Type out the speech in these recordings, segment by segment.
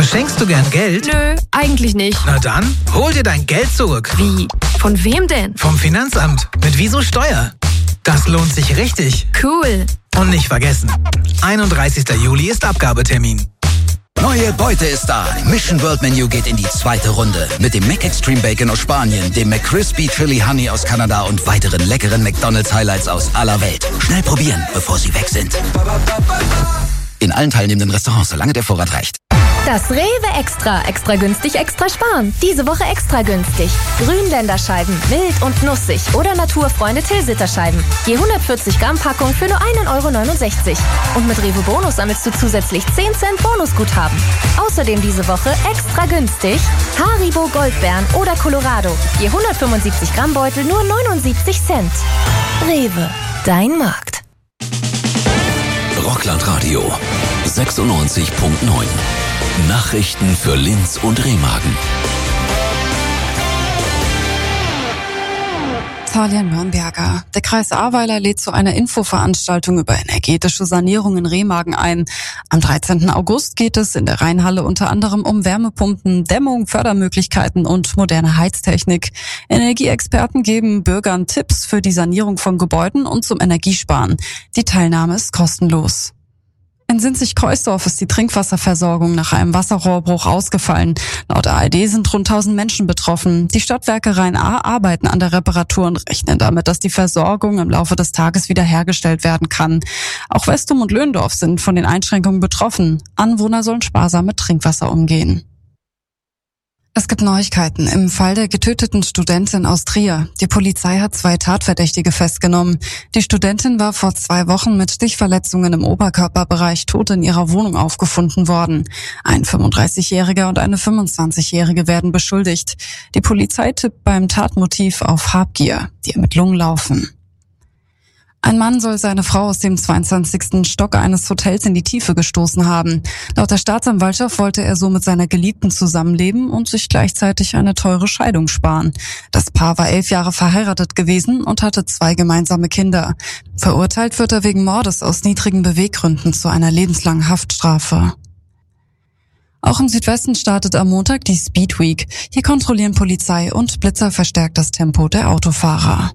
Verschenkst du gern Geld? Nö, eigentlich nicht. Na dann, hol dir dein Geld zurück. Wie? Von wem denn? Vom Finanzamt. Mit Wieso Steuer. Das lohnt sich richtig. Cool. Und nicht vergessen, 31. Juli ist Abgabetermin. Neue Beute ist da. Mission World Menu geht in die zweite Runde. Mit dem McExtreme Bacon aus Spanien, dem McCrispy Chili Honey aus Kanada und weiteren leckeren McDonald's Highlights aus aller Welt. Schnell probieren, bevor sie weg sind. In allen teilnehmenden Restaurants, solange der Vorrat reicht. Das Rewe Extra günstig, extra sparen. Diese Woche extra günstig. Grünländerscheiben, mild und nussig oder Naturfreunde Tilsiterscheiben. Je 140 Gramm Packung für nur 1,69 €. Und mit Rewe Bonus sammelst du zusätzlich 10 Cent Bonusguthaben. Außerdem diese Woche extra günstig Haribo Goldbeeren oder Colorado. Je 175 Gramm Beutel nur 79 Cent. Rewe, dein Markt. Rockland-Radio 96.9. Nachrichten für Linz und Remagen. Talia Nürnberger. Der Kreis Ahrweiler lädt zu einer Infoveranstaltung über energetische Sanierung in Remagen ein. Am 13. August geht es in der Rheinhalle unter anderem um Wärmepumpen, Dämmung, Fördermöglichkeiten und moderne Heiztechnik. Energieexperten geben Bürgern Tipps für die Sanierung von Gebäuden und zum Energiesparen. Die Teilnahme ist kostenlos. In Sinzig-Kreuzdorf ist die Trinkwasserversorgung nach einem Wasserrohrbruch ausgefallen. Laut ARD sind rund 1000 Menschen betroffen. Die Stadtwerke Rhein-A arbeiten an der Reparatur und rechnen damit, dass die Versorgung im Laufe des Tages wiederhergestellt werden kann. Auch Westum und Löhndorf sind von den Einschränkungen betroffen. Anwohner sollen sparsam mit Trinkwasser umgehen. Es gibt Neuigkeiten im Fall der getöteten Studentin aus Trier. Die Polizei hat 2 Tatverdächtige festgenommen. Die Studentin war vor 2 Wochen mit Stichverletzungen im Oberkörperbereich tot in ihrer Wohnung aufgefunden worden. Ein 35-Jähriger und eine 25-Jährige werden beschuldigt. Die Polizei tippt beim Tatmotiv auf Habgier. Die Ermittlungen laufen. Ein Mann soll seine Frau aus dem 22. Stock eines Hotels in die Tiefe gestoßen haben. Laut der Staatsanwaltschaft wollte er so mit seiner Geliebten zusammenleben und sich gleichzeitig eine teure Scheidung sparen. Das Paar war 11 Jahre verheiratet gewesen und hatte 2 gemeinsame Kinder. Verurteilt wird er wegen Mordes aus niedrigen Beweggründen zu einer lebenslangen Haftstrafe. Auch im Südwesten startet am Montag die Speed Week. Hier kontrollieren Polizei und Blitzer verstärkt das Tempo der Autofahrer.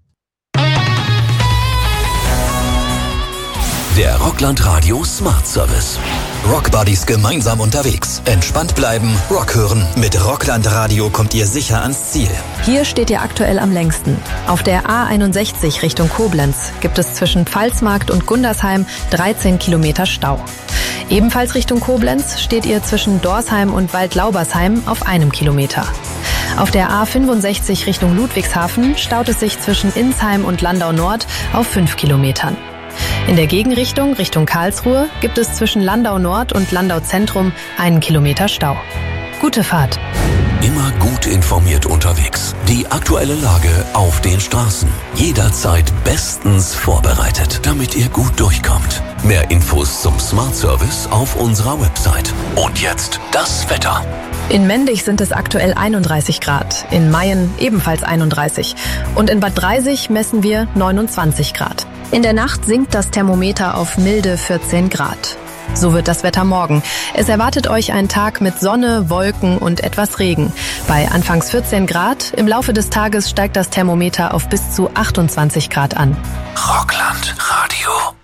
Der Rockland-Radio Smart Service. Rockbuddies gemeinsam unterwegs. Entspannt bleiben, Rock hören. Mit Rockland Radio kommt ihr sicher ans Ziel. Hier steht ihr aktuell am längsten. Auf der A61 Richtung Koblenz gibt es zwischen Pfalzmarkt und Gundersheim 13 Kilometer Stau. Ebenfalls Richtung Koblenz steht ihr zwischen Dorsheim und Waldlaubersheim auf 1 Kilometer. Auf der A65 Richtung Ludwigshafen staut es sich zwischen Insheim und Landau Nord auf 5 Kilometern. In der Gegenrichtung, Richtung Karlsruhe, gibt es zwischen Landau Nord und Landau Zentrum 1 Kilometer Stau. Gute Fahrt. Immer gut informiert unterwegs. Die aktuelle Lage auf den Straßen. Jederzeit bestens vorbereitet, damit ihr gut durchkommt. Mehr Infos zum Smart Service auf unserer Website. Und jetzt das Wetter. In Mendig sind es aktuell 31 Grad, in Mayen ebenfalls 31 und in Bad Dreisig messen wir 29 Grad. In der Nacht sinkt das Thermometer auf milde 14 Grad. So wird das Wetter morgen. Es erwartet euch ein Tag mit Sonne, Wolken und etwas Regen. Bei anfangs 14 Grad, im Laufe des Tages steigt das Thermometer auf bis zu 28 Grad an. Rockland